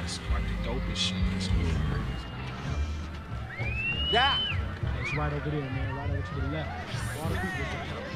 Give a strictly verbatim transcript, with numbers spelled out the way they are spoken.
It's like the dopest shit. It's good. Yeah. It's right over there, man. Right over to the left. All the people.